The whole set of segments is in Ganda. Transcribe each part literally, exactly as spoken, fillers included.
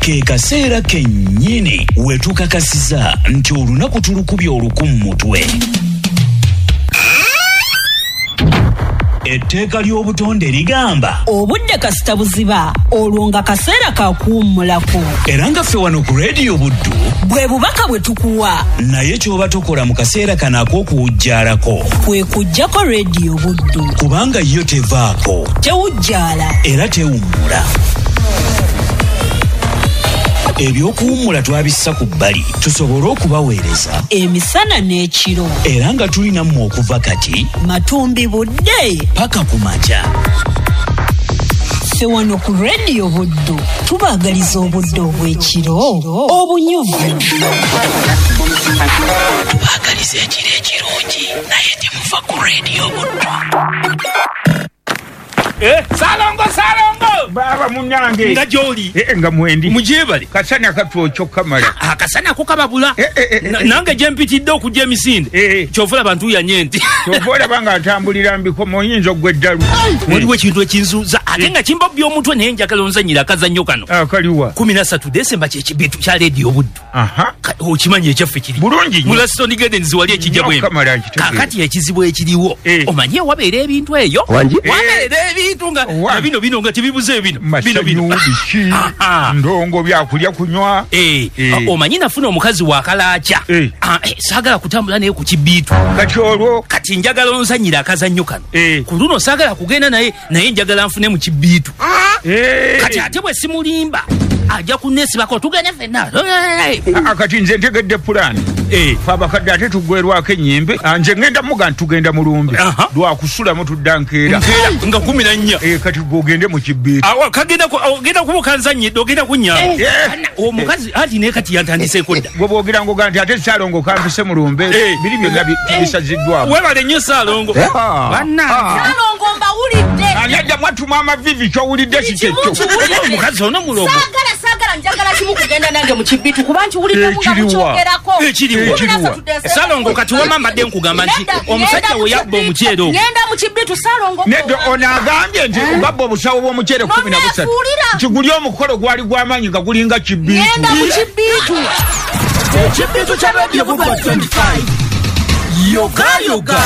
ke kaseera kennyini wetukakasiza nti olunaku tulukubye olukumu mutwe. Etteeka ly'obutonde ligamba obudde kasita buziba olwo nga kaseera kakuwummulako. Era nga ffe wano ku Radio Buddu bwe bubaka bwe tukuwa, naye ky'oba tokola mu kaseera kano ak'okuwujjaalako kwe kuggyako Radio Buddu, kubanga yo tevaako, tewujjaala era tewummula. Ebyokuwummula twabissa ku bbali tusobole okubaweereza emisana n'ekiro, era nga tulina mmwe okuva kati matumbi budde paka ku makya. Ffe wano ku Radio Buddu tubaagaliza obudde obw'ekiro obunyuvu. Tubaagaliza ekiro ekirungi naye temuva ku Radio Buddu. Eh, salongo salongo baba munyange nga joli eh nga mwendi mujebale kasana katwocho kamala ah kasana kukababula eh, eh, eh, nange jempitidde okujja emisinde eh, kyovula abantu yanyenti kyovula banga atambulira mbiko moyinzo gweddalu waliwo ekintu ekinzuza ate nga kimba by'omutwe naye njagala onzanyira akazannyo kano akaliwa kumi na ssatu Desemba kyekibitu kya Radio Buddu. Aha okimanyi ekyaffe kiri bulungi mu Laston Gardens wali ekijja bwe kakati ekizibu ekiriwo eh. omanyi wabeera ebintu eyo wabeera ebintu nga Wa. bino bino nga tibibuze bino bino bino ndongo byakulya kunywa eh, eh. omanyi nafuna omukazi wa kalaacha eh. ah, eh, saagala kutambula naye ku kibiitu kati olwo kati njagala onzanyira akazannyo kano eh. ku luno saagala kugenda naye naye njagala nfune mu kibiitu eh. kati ate bwe simulimba ajja kuneesibako tugende ffenna akati nze ntegedde pulaani eh. fe abakadde ate tuggwerwako ennyimbe nze ngenda muga ntugenda mulumbe lwakusulamu tudda nkeera nga kumi na nnya eh, kati gwogende mu kibiitu awa kagenda ogenda kubukanzanyidde ogenda kunyamba eh. omukazi anti naye kati yantandiseeko dda gwe boogera ngoga nti ate Saalongo kampise mulumbe eh. biri byonna bisaziddwamu webale nnyo Saalongo banna Saalongo mbawulidde ani adda mwatuma amavivi kyowulidde kikyekyo omukazi ono mulogo saagala saagala njagala kimu kugenda nange mu kibiitu kuba nkiwulidde nga mukyogerako ekiriwo Saalongo kati wama mbadde nkugamba nti omusajja we yabba omuceere ogwo ngenda mu kibiitu Saalongo nedda ono agambye nti babba obusawo bw'omuceere kumi na busatu nti guli omukolo gwali gw'amaanyi nga gulinga kibiitu ngenda mu kibiitu ekibiitu kya Radio Buddu twenty-five yoga yoga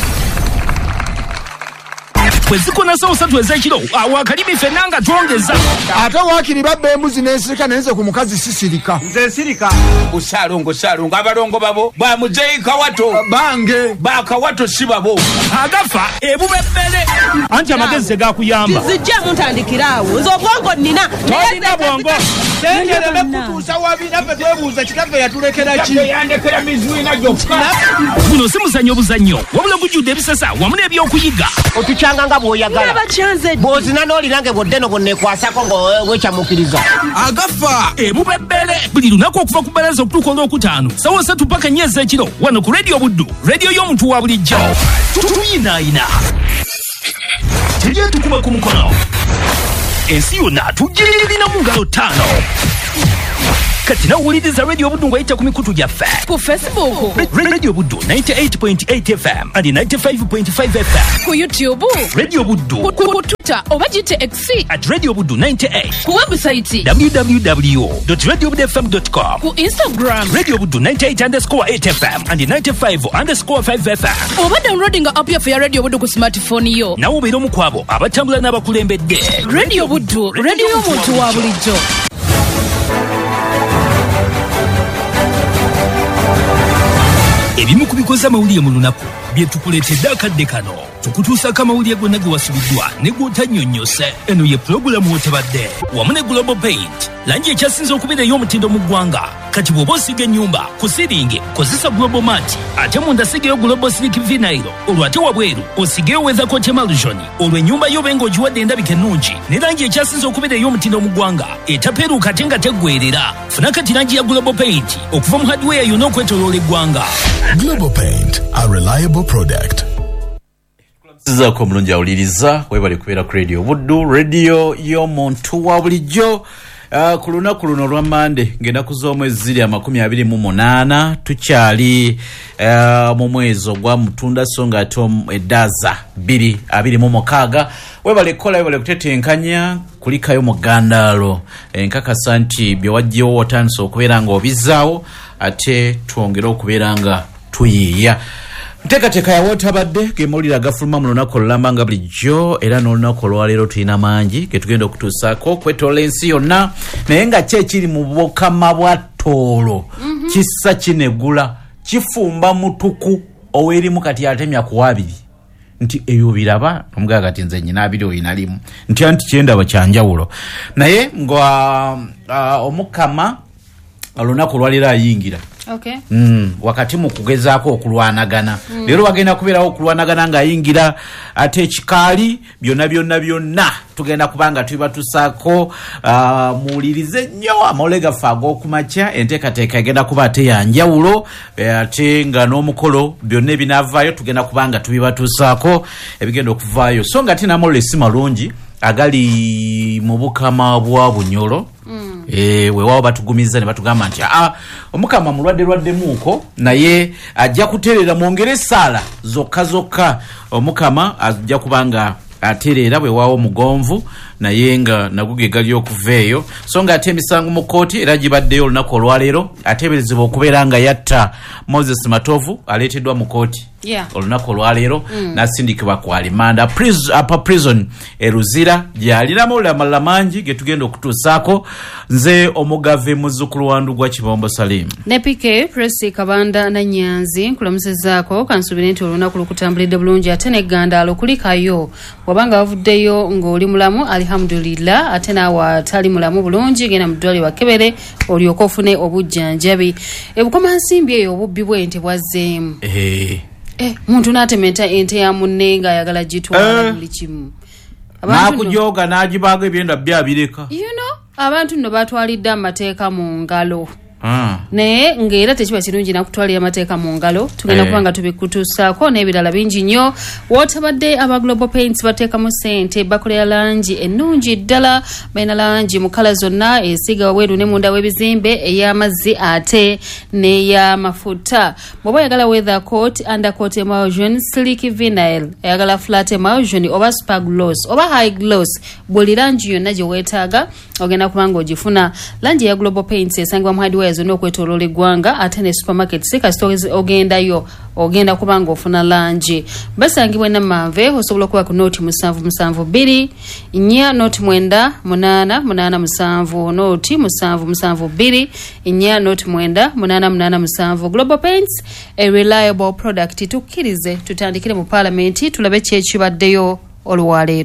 kwezikona saa usatu ez'ekiro awo akalimi ffenna nga twongeza ate waakiri babba embuzi n'ensirika naye nze ku mukazi sisirika nze nsirika Saalongo Saalongo abalongo babo bamuzeeyi kawato bange bakawato si babo agafa ebubebbere anti amagezi tegakuyamba tizijjamu ntandikira awo nze obwongo nnina tolina bwongo tengereme kutuusa wabina ffe twebuuza kitaffe yatulekera ki yandekera mizwina gyokka guno si muzannyo buzannyo wabula gujjudde ebisasa wamu n'ebyokuyiga otukyanga nga bw'oyagala bakyanze bw'ozina n'olirange bwoddeno bwonnekwasako ng'wekyamukiriza agafa ebubebbere buli lunaku okuva ku bbalaza okutuuka olwokutaano sawa ssatu paka nnya ez'ekiro wano ku Radio Buddu, rediyo y'omuntu wa bulijjo tuyinaayina tegyetukuba ku mukono ensi yonna tugirina mu ngalo ttaano kati nawuliriza Radio Buddu ng'ayita ku mikutu gyaffe ku Facebook, Radio Buddu ninety-eight point eight F M and ninety-five point five F M, ku YouTube, Radio Buddu ku, ku, ku Twitter oba gite X at Radio Buddu ninety-eight, ku website w w w dot radio buddu f m dot com, ku Instagram Radio Buddu ninety-eight underscore eight F M and ninety-five underscore five F M. oba downloading app yaffe ya Radio Buddu ku smartphone yo. nawe obeera omu ku abo abatambula n'abakulembedde. Radio Buddu, radio y'omuntu wa bulijjo. ebimu ku bikoze amawulire mu lunaku bye tukuleetedde akadde kano tukutuusako amawulire gonna ge wasubiddwa ne gw'otannyonnyose. eno ye pulogulaamu wetebadde wamu ne Global Paint, langi ekyasinze okubeera ey'omutindo mu ggwanga. kati bw'oba osiga ennyumba ku siringi kozesa Global Mat, ate munda sigeyo Global Silk Vinyl, olwo ate wabweru osigeyo Weather Coat Emulsion, olwo ennyumba yo be ng'ogiwadde endabika ennungi ne langi ekyasinze okubeera ey'omutindo mu ggwanga etapeeruuka ate nga teggwerera. funa kati langi ya Global Paint okuva mu hardware yonna okwetooloola eggwanga. Global Paint, a reliable product. Sizako mulungi awuliriza webale kubeera ku Radio Buddu, radio y'omuntu wa bulijjo Uh, ku lunaku luno lwa Mande ng'ennaku z'omwezi ziri amakumi abiri mu munaana tukyali uh, mu mwezi ogwa Mutunda so ng'ate eddaza bbiri abiri mu mukaaga webale kukola webale kutetenkanya kulikayo mu ggandaalo enkakasa nti bye wajjewo watandise okubeera nga obizaawo ate twongere okubeera nga tuyiiya nteekateeka yawo otabadde gemawulire agafuluma mu lunaku olulamba nga bulijjo era n'olunaku olwaleero tulina mangi ge tugenda okutuusaako kwetoola ensi yonna naye nga ki ekiri mu bukama bwa Toolo mm-hmm. kissa kinegula kifumba mutuku owerimu kati atemya ku abiri nti eyo biraba omugaga kati nze nnyina abiri oyinalimu nti anti kyendaba kyanjawulo naye nga uh, omukama olunaku olwaleero ayingira okay mm wakati mu kugezaako okulwanagana mm. Leero bagenda kubeerawo okulwanagana ng'ayingira ate ekikaali byonna byonna byonna tugenda kubanga tubatusaako uh, muwulirize nnyo amawole gaffe ag'okumakya enteekateeka egenda kuba ate yanjawulo ate nga n'omukolo byonna ebinaavaayo tugenda kubanga tubibatusaako ebigenda okuvaayo so nga ate n'amawole si malungi agali mu bukama bwa Bunyoro mm. eh weewaawo batugumiza ne batugamba nti ah omukama mulwadde lwadde muuko naye ajja kutereera mwongere essaala zokka zokka omukama ajja kubanga atereera weewaawo mugonvu naye nga naguge gali okuveeyo so nga ate emisango mu kooti era gibaddeyo olunaku olwaleero ateeberezebwa okubeera nga yatta Moses Matovu aleeteddwa mu kooti yeah. olunaku olwaleero mm. nasindikibwa ku alimanda prison, upper prison eruzira gyalina amawulire amalala mangi ge tugenda okutuusaako nze omugave muzzukulu wandu gwa Kibombo Salim ne P K Presi Kabanda na Nyanzi nkulamusezaako kansubire nti olunaku lukutambulidde bulungi ate n'eggandaalo kulikayo wabanga wavuddeyo ng'oli mulamu alhamdulillah ate naawe atali mulamu bulungi genda mu ddwaliro Wakebere olyoke ofune obujjanjabi ebukoma nsimbi eyo obubbi bw'ente bwazzeemu eh eh muntu n'atementa ente ya munne ng'ayagala gitwala buli kimu n'akujoga n'agibaaga ebyenda byabireka you know abantu nno batwalidde amateeka mu ngalo Ah. naye ng'era tekiba kirungi nakutwalira amateeka mu ngalo tugenda kubanga tubikutuusaako n'ebirala bingi nnyo wootabadde aba Global Paints bateekamu ssente bakolera langi ennungi ddala balina langi mu kala zonna esiiga wabweru ne munda w'ebizimbe ey'amazzi ate n'ey'amafuta bw'oba oyagala weather coat undercoat emulsion slick vinyl eyagala flat emulsion oba super gloss oba high gloss buli langi yonna gye weetaaga ogenda kubanga ogifuna langi ya Global Paints esangibwa mu hardware zonna okwetooloola eggwanga ate ne supermarket si kasita ogendayo ogenda kubanga ofuna langi basangibwa Namanve osobola okuba ku nooti musanvu musanvu bbiri nnya nooti mwenda munaana munaana musanvu nooti musanvu musanvu bbiri nnya nooti mwenda munaana munaana musanvu Global Paints a reliable product tukkirize tutandikire mu parliament tulabe ki ekibaddeyo olwaleero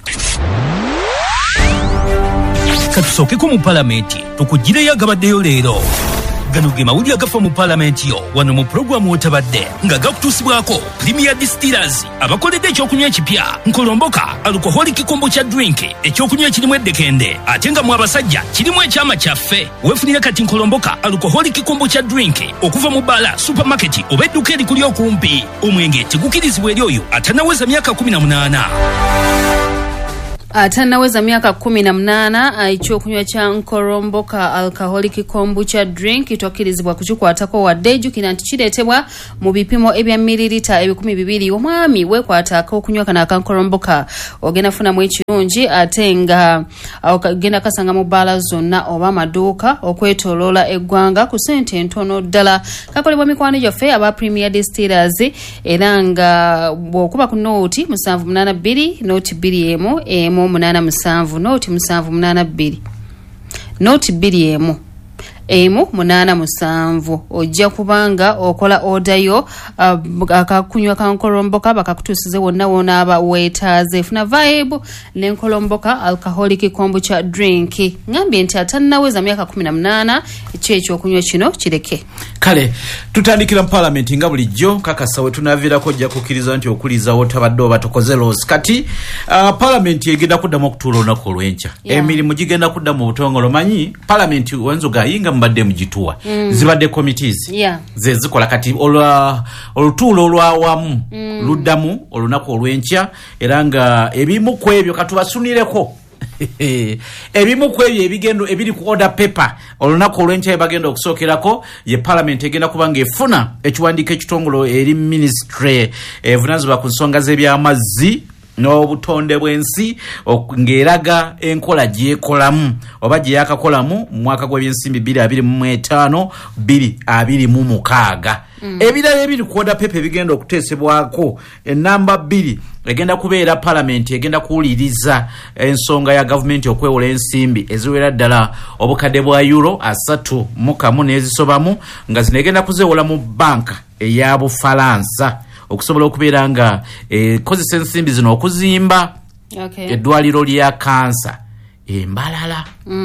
katusookeko mu palamenti tukugireyo agabaddeyo leero gano ge mawulire agafa mu palamenti yo wano mu pulogulaamu wotabadde nga gakutuusibwako Premier Distillers abakoledde ekyokunywa ekipya nkolomboka alcoholic kombucha drink ekyokunywa ekirimu eddekende ate nga mu abasajja kirimu ekyama kyaffe weefunire kati nkolomboka alcoholic kombucha drink okuva mu bbaala supermarket oba edduka erikuli okumpi omwenge tegukirizibwa eri oyo atanaweza myaka kumi na munaana atanaweza miaka kumi na mnana ekyokunywa kya nkolomboka alcoholic kombucha drink kitwakirizibwa kukikwatako wadde ejjukira nti kireetebwa mu bipimo ebya mililita ebikumi bibiri omwami weekwatako okunywa kana akankolomboka ogenda funamu ekirungi ate nga ogenda kasanga mu bbaala zonna oba amaduuka okwetooloola eggwanga ku ssente ntono ddala kakolebwa mikwano gyaffe aba Premier Distillers era nga bw'okuba ku nooti musanvu munaana bbiri nooti bbiri emu emu munana musanvu nooti musanvu munana bbiri nooti bbiri emu emu munana musanvu ojja kubanga okola odayo uh, akakunywa kankolomboka bakakutuusize wonna wonna aba weetaaze funa vibe n'enkolomboka alcoholic kombucha drink ngambye nti atannaweza myaka kumi na munaana ekyo ekyokunywa kino kireke kale tutandikira mu parliament nga bulijjo kakasa we tunaviirako ojja kukkiriza nti okuliza wotabadde oba tokoze losi kati uh, parliament egenda kuddamu okutuula olunaku olw'enkya yeah. emirimu gigenda kudda mu butongole manyi parliament wenzuga yinga mbadde mujituwa mm. zibadde committees yeah. ze zikola kati olwa olutuulo olwawamu mm. luddamu olunaku olw'enkya era nga ebimu ku ebyo katubasunireko ebimu ku ebyo ebigendo ebiri ku order paper olunaku olw'enkya bagenda okusookerako ye parliament egenda kuba ng'efuna ekiwandiiko ekitongole eri ministry evunaanyizibwa ku nsonga z'ebyamazzi n'obutonde bw'ensi ng'eraga enkola gy'ekolamu oba gye yakakolamu mu mwaka gw'ebyensimbi bbiri abiri mu etaano bbiri abiri mu mukaaga. Ebirala ebiri ku order paper ebigenda okuteesebwako enamba bbiri egenda kubeera parliament egenda kuwuliriza ensonga ya gavumenti okwewola ensimbi eziwera ddala obukadde bwa euro asatu mu kamu n'ezisobamu nga zino egenda kuzeewola mu banka eya Bufalansa okusobola okubeera nga ekozesa ensimbi zino okuzimba eddwaliro lya kansa embalala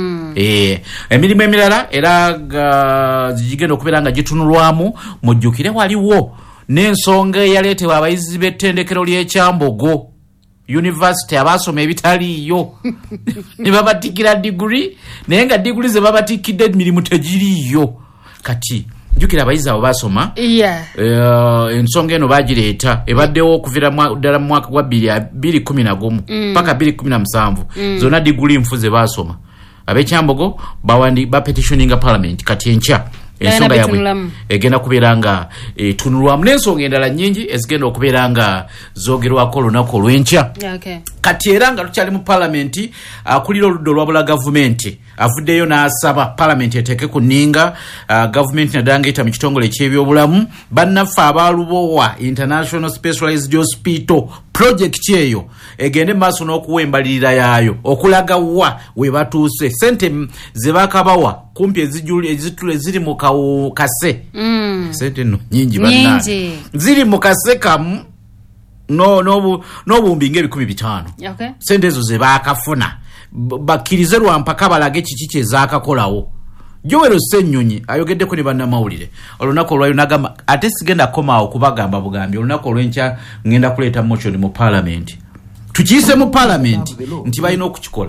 eh emirimu emirala era gigenda okubeera nga gitunulwamu mujjukire waliwo n'ensonga eyaleetebwa abayizi b'ettendekero ly'ekyambogo university abasoma ebitaliiyo ne babatikira diguri naye nga diguri ze babatikidde emirimu tegiriiyo kati jukira abayizi abo basoma yeah. uh, ensonga eno bagireeta ebaddewo okuvira ddala mu mwaka gwa bbiri kumi na gumu paka bbiri kumi na musanvu mm. zonna diguli nfuze basoma ab'ekyambogo bawandi bapetitioninga parliament kati enkya ensonga yabwe egenda kubeera nga etunulwamu n'ensonga endala nnyingi ezigenda okubeera nga zoogerwako olunaku olw'enkya okay. kati era nga tukyali mu palamenti akulira oludda olwabula gavumenti avuddeyo n'asaba palamenti eteeke ku nninga uh, gavumenti naddala ng'eyita mu kitongole eky'ebyobulamu bannaffe abaalubowa international specialized hospital project eyo egende maaso n'okuwa embalirira yaayo okulaga wa we batuuse sente ze baakabawa kumpi ezitule ziri mu kase mm. sente no nyingi bannange ziri mu kase kamu no no n'obuwumbi ng'ebikumi bitaano okay. sente ezo ze baakafuna bakkirize lwampaka balage kiki kye zaakakolawo. Joel Ssenyonyi ayogeddeko ne bannamawulire olunaku olwayo n'agamba ate sigenda komaawo kubagamba bugambi olunaku olw'enkya ngenda kuleeta motion mu parliament tukiyise mu parliament nti balina okukikola.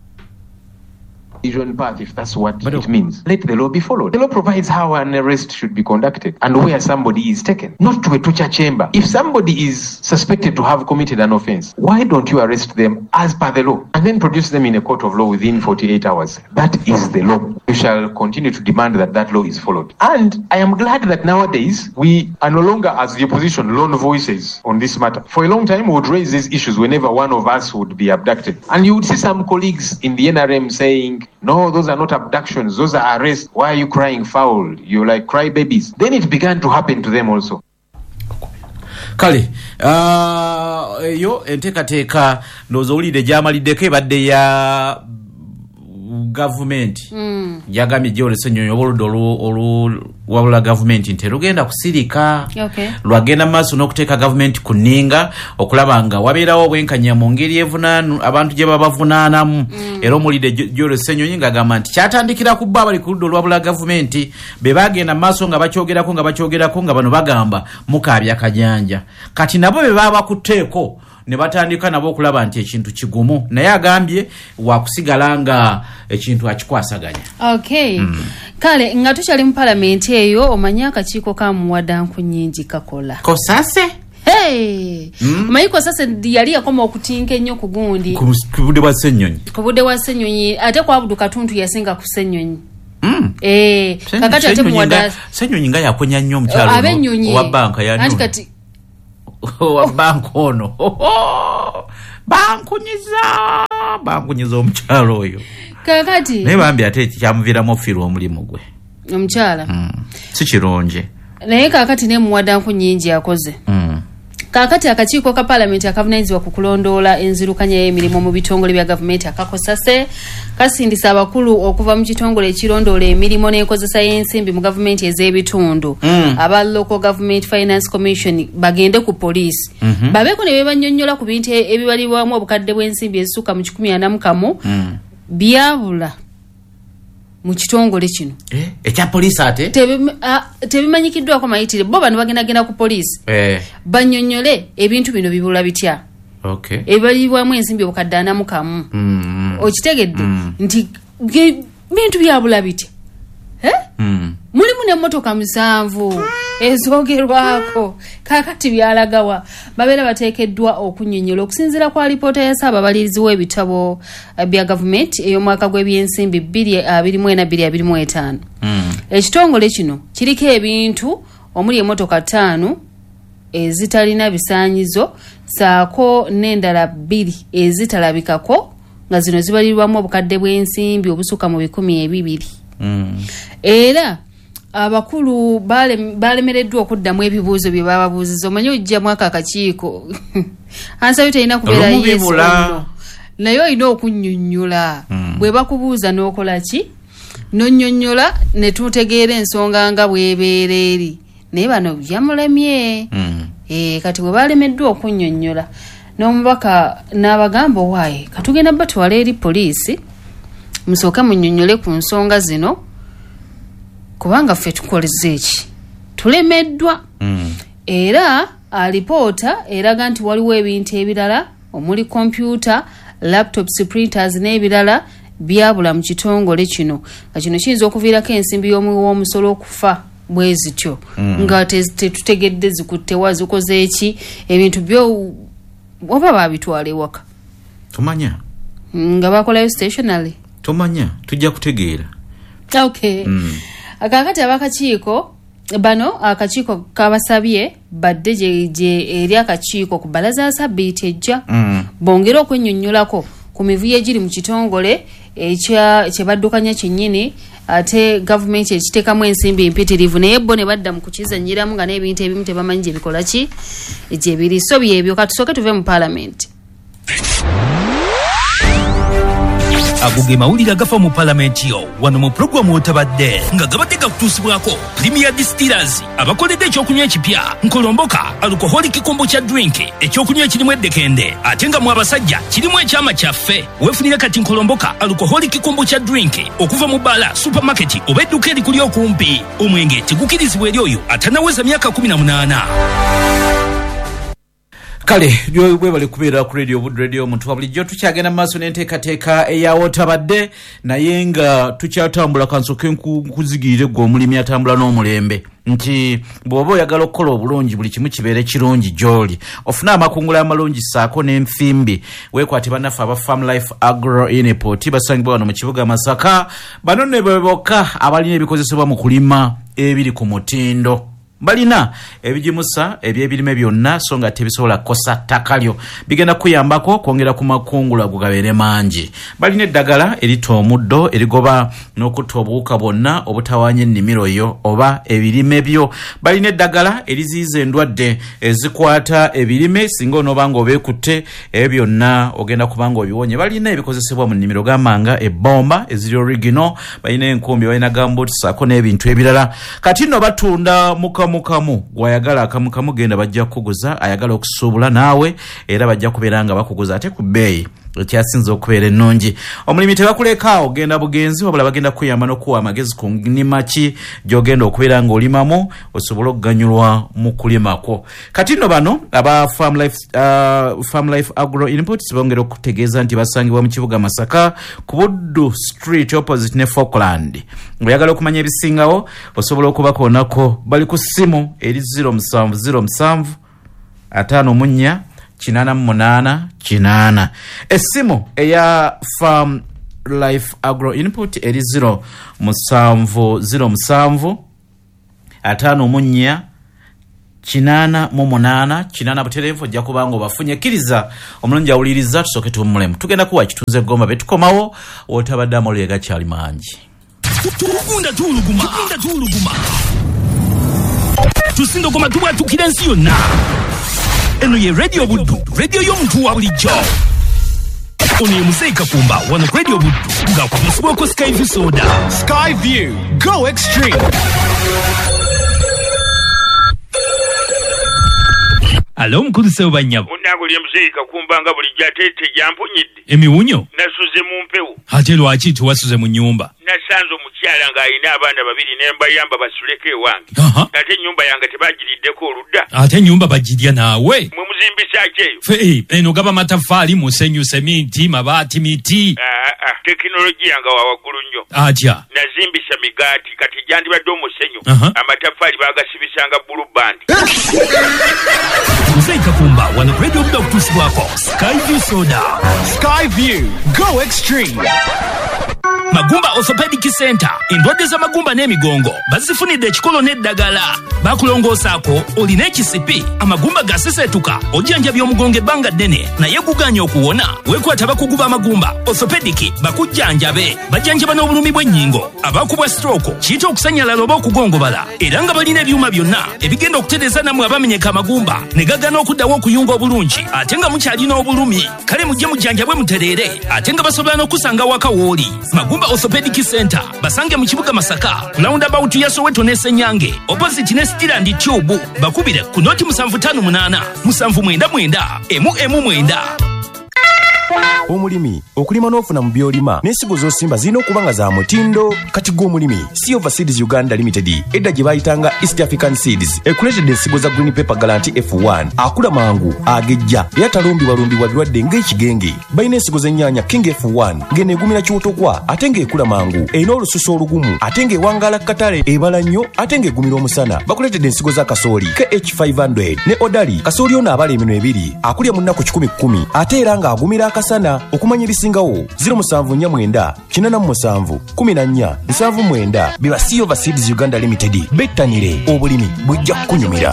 Path, if that's what but it means. Let the law be followed. The law provides how an arrest should be conducted and where somebody is taken, not to a torture chamber. If somebody is suspected to have committed an offense, why don't you arrest them as per the law and then produce them in a court of law within forty-eight hours? That is the law. We shall continue to demand that that law is followed. And I am glad that nowadays we are no longer, as the opposition, lone voices on this matter. For a long time, we would raise these issues whenever one of us would be abducted. And you would see some colleagues in the N R M saying, no, those are not abductions, those are arrests. Why are you crying foul? You're like cry babies. Then it began to happen to them also. Kale, uh, yo enteekateeka ndowooza owulidde gy'amaliddeko ebadde ya gavumenti mm. yagambye Joel Ssenyonyi oludda olwawula gavumenti nti lugenda kusirika okay. lwagenda maaso n'okuteeka gavumenti ku nninga okulaba nga wabeerawo obwenkanya mu ngeri evunaanu abantu gye babavunaanamu mm. era omulidde Joel Ssenyonyi ng'agamba nti kyatandikira ku bbo abali ku ludda olwawula gavumenti be bagenda maaso nga bakyogerako nga bakyogerako nga bano bagamba mukaabya kajanja kati nabo be baba bakutteeko ne batandika nabo okulaba nti ekintu kigumu naye agambye wakusigala nga ekintu akikwasaganya. Okay. Mm. Kale nga tukyali mu parliament eyo omanya akakiiko ka muwadanku nnyingi kakola. Kosase? Hey! Mm. Omanyi Kosase yali yakoma okutinka ennyo ku gundi. Ku budde bwa Ssenyonyi. Ku budde bwa Ssenyonyi ate kwa Abdul Katuntu yasinga ku Ssenyonyi. Mm. Eh, kakati ate muwada Ssenyonyi nga yakonya nnyo omukyalo wa banka ya Nungi. Kati wa banka ono bankunyiza bankunyiza omukyalo oyo kakati naye bambi ate kyamuviramu ofiirwa omulimu gwe omukyala mm. si kirungi naye kakati ne muwadanku nnyingi yakoze mm. kakati akakiiko ka parliament akavunaanyizibwa ku kulondoola enzirukanya y'emirimu mu bitongole bya gavumenti akakosase kasindisa abakulu okuva mu kitongole ekirondoola emirimu n'enkozesa y'ensimbi mu gavumenti ez'ebitundu mm. aba local government finance commission bagende ku poliisi mm-hmm. babeeko ne bebannyonnyola ku bintu ebibalibwamu obukadde bw'ensimbi ezisukka mu kikumi ana mu kamu mm. byabula mu kitongole kino eh ekya poliisi ate tebimanyikiddwako mayitire bo bano bagendagenda ku poliisi eh bannyonnyole ebintu bino bibula bitya okay ebalibwamu ensimbi obukadde ana mu kamu mm. okitegedde mm. nti bintu byabula bitya eh mm. mulimu n'emmotoka musanvu ezogerwako kakati byalagawa babeera bateekeddwa okunnyonnyola okusinziira kwa alipoota ya Ssaababalirizi w'ebitabo bya gavumenti ey'omwaka gw'ebyensimbi bbiri abiri mu ena bbiri abiri mu etaano. Ekitongole kino kiriko ebintu omuli emmotoka ttaano ezitalina bisaanyizo saako n'endala bbiri ezitalabikako nga zino zibalirwamu obukadde bw'ensimbi obusukka mu bikumi ebibiri. Era abakulu balemereddwa okuddamu ebibuuzo bye bababuuziza. Omanyi ojja mwaka akakiiko ansabye terina kubeera yesu naye olina okunnyonnyola bwe bakubuuza n'okola ki n'onnyonnyola ne tutegeera ensonga nga bw'ebeera eri naye bano byamulemye. Eh, kati bwe balemeddwa okunnyonnyola n'omubaka n'abagamba owaaye katugenda batwala eri poliisi musooke munnyonnyole ku nsonga zino kubanga ffe tukoleze eki tulemeddwa. Era alipoota eraga nti waliwo ebintu ebirala omuli kompyuta, laptops, printers n'ebirala byabula mu kitongole kino nga kino kiyinza okuviirako ensimbi y'omusolo okufa bwe zityo nga tetutegedde zikuttewa zikoze eki ebintu byo oba babitwala ewaka tumanya nga bakolayo stationary tumanya tujja kutegeera. Okay. Akakati abakakiiko bano akakiiko kabasabye badde gye eri akakiiko ku bbalaza Ssabbiiti ejja bongera okwennyonnyolako ku mivuyo egiri mu kitongole kye baddukanya kyennyini ate gavumenti ekiteekamu ensimbi empitirivu naye bo ne badda mu kukizannyiramu nga n'ebintu ebimu tebamanyi gye bikola ki gye biri. So byebyo katusooke tuve mu paalamenti. ago ge mawulire agafa mu palamenti yo wano mu programu otabadde nga gabadde gakutuusibwako Premier Distillers abakoledde ekyokunywa ekipya nkolomboka alcoholic kombucha drink ekyokunywa ekirimu eddekende ate nga mu abasajja kirimu ekyama kyaffe weefunire kati nkolomboka alcoholic kombucha drink okuva mu bbaala supermarket oba edduuka erikuli okumpi. Omwenge tegukirizibwa eri oyo atanaweza myaka kumi na munaana. Kale bwe bali kubeera ku radio Wood Radio omuntu wa bulijjo tukyagenda mu maaso n'enteekateeka eyawootabadde naye nga tukyatambula kansoke nkuzigirire gwe omulimi atambula n'omulembe nti bw'oba oyagala okukola obulungi buli kimu kibeere kirungi gy'oli ofune amakungula amalungi ssaako n'enfimbi weekwate bannaffe aba Farm Life Agro Input basangibwa wano mu kibuga Masaka. Bano ne bokka abalina ebikozesebwa mu kulima ebiri ku mutindo balina ebijimusa ebyebirime byonna so nga tebisobola kukosa ttaka lyo bigenda kuyambako kwongera ku makungula gugabeere mangi. Balina eddagala erita omuddo erigoba n'okutta obuwuka bwonna obutawaanya ennimiro yo oba ebirime byo. Balina eddagala eriziyiza endwadde ezikwata ebirime singa onoobanga obeekutte ebyo byonna ogenda kubanga obiwonye. Balina ebikozesebwa mu nnimiro g'amanga ebbomba eziri original. Balina enkumbi, balina gambuuti ssaako n'ebintu ebirala. Kati nno batunda muka mukamu gwayagala akamukamu genda bajja kukuguza ayagala okusuubula naawe era bajja kubeera nga bakuguza ate ku bbeeyi ekyasinza okubeera ennungi. Omulimi tebakulekaawo genda bugenzi wabula bagenda kuyamba n'okuwa amagezi ku nnima ki gy'ogenda okubeera ng'olimamu osobole okuganyulwa mu kulimako. Kati nno bano aba Farm Life, uh, Farm Life Agro Inputs bongera okutegeeza nti basangibwa mu kibuga Masaka ku Buddu Street opposite ne Falkland. Oyagala okumanya ebisingawo osobola okubakoonako bali ku ssimu eri zero musanvu zero musanvu ataano mu nnya kinana munana kinana. Essimu eya Farm Life Agro Input eri zero musanvu zero musanvu ataano mu nnya kinana mu munana kinana butereevu ojja kubanga obafunye kkiriza omulungi awuliriza tusooke tuwummulemu tugenda kuwa kitunze gomba betukomawo wootabadde amalulu gakyali mangi. Tugunda tuluguma tugunda tuluguma tusindogoma tubwatukira ensi yonna. Eno ye Radio Buddu, radio y'omuntu wa bulijjo. Ono ye Muzeeyi Kakumba wano ku Radio Buddu ng'akumusibwako Skyview soda. Skyview, go extreme. Alo mukulu Ssebanyabu. nagulye muzeyi kakumbanga bulijjo ate tejampunyidde emiwunyo nasuze mu mpewo ate lwaki tiwasuze mu nnyumba nasanze omukyala ng'alina abaana babiri nembayamba basuleko ewange ate ennyumba yange tebagiriddeko oludda ate ennyumba bagirya naawe mwe muzimbisaki eyo fe eno gaba mataffaali musenyu seminti mabaati miti aa tekinologiya nga wawaggulu nnyo atya nazimbisa migaati kati gyandibadde omusenyu amataffaali bagasibisanga bulubandi muzeyi kakumba wano radio buda okutuusibwako skyview soda Skyview, go extreme. Magumba Orthopedic Center endwadde z'amagumba n'emigongo bazifunidde ekikolo n'eddagala bakulongoosaako olina ekisipi amagumba gaseseetuka ojjanjabya omugongo ebbanga ddene naye guganya okuwona weekwata bakuguba amagumba Orthopedic bakujjanjabe bajjanjaba n'obulumi bw'ennyingo abaakubwa stroke kiyita okusanyalala oba okugongobala era nga balina ebyuma byonna ebigenda okutereeza nammwe abamenyeka amagumba ne gagana okuddawo okuyunga obulungi ate nga mukyalina obulumi kale mujje mujjanjabwe mutereere ate nga basobola n'okusanga waka wooli Magumba Orthopedic Center basange mu kibuga Masaka roundabout ya Soweto ne Senyange opposite ne Stirland Tube bakubire ku noti musanvu ttaano munaana musanvu mwenda mwenda emu emu mwenda. Omulimi okulima n'ofuna mu byolima n'ensigo z'osimba zirina okuba nga za mutindo kati gw'omulimi Silver Seeds Uganda Limited edda gye bayitanga East African Seeds ekuleetedde ensigo za Green Pepper Guarantee F one akula mangu agejja era talumbibwalumbibwa birwadde ng'ekigenge balina ensigo z'ennyaanya King F one ng'eneegumira kiwotogwa ate ng'ekula mangu erina olususu olugumu ate ng'ewangaala katale ebala nnyo ate ng'egumira omusana bakuleetedde ensigo za kasooli K H five hundred ne Odali kasooli ono abala emino ebiri akulya mu nnaku kikumi kkumi ate era ng'agumira akasana okumanya ebisingawo zero musanvu nnya mwenda kinana mu musanvu kumi na nnya nsanvu mwenda biba Silver Seeds Uganda Limited bettanire obulimi bujja kukunyumira.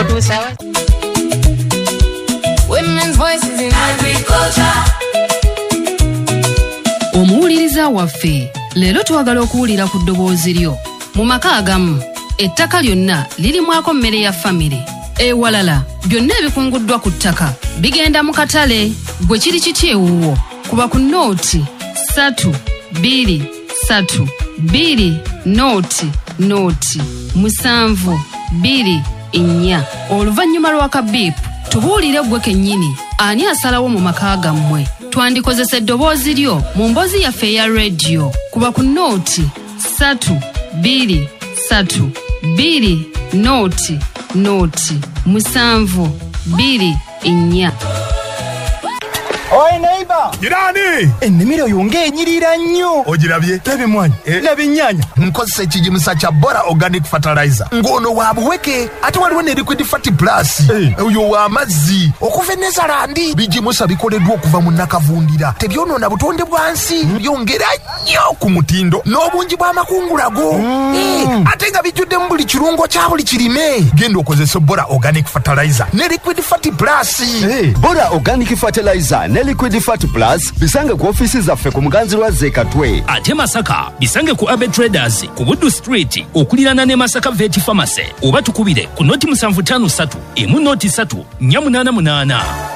Omuwuliriza waffe leero twagala okuwulira ku ddoboozi lyo mu maka agamu ettaka lyonna lirimwako mmere ya famire ewalala byonna ebikunguddwa ku ttaka bigenda mu katale gwe kiri kiti ewuwo kuba ku nooti satu bbiri satu bbiri nooti nooti musanvu bbiri nnya oluvannyuma lw'akabiipu tubuulire ggwe kennyini ani asalawo mu maka gammwe twandikozesa eddoboozi lyo mu mboozi yaffe eya rediyo kuba ku nooti satu bbiri satu bbiri nooti nooti musanvu bbiri nnya. Oi neighbor! Jirani! Ennimiro yonge enyirira nnyo. Ogirabye? Laba emmwanyi. Laba ennyaanya. Nkozesa ekigimusa kya Bora Organic Fertilizer. Ng'ono wa buweke ate waliwo ne Liquid Fat Plus. Oyo wa mazzi. Okuva e Nezalandi. Bigimusa bikoleddwa okuva mu nnakavundira. Tebyonoona butonde bwansi. Byongera nnyo ku mutindo n'obungi bw'amakungula go. Ate nga bijjudde mu buli kirungo kya buli kirime. Genda okozesa Bora Organic Fertilizer ne Liquid Fat Plus. Bora Organic Fertilizer ne Liquid Fat Plus bisange ku ofisi zaffe ku Muganzirwa Zekatwe. Ate Masaka bisange ku Abe Traders ku Buddu Street okulirana ne Masaka Vet Pharmacy oba tukubire ku noti musanvu ttaano ssatu emu noti ssatu nnya munaana munaana.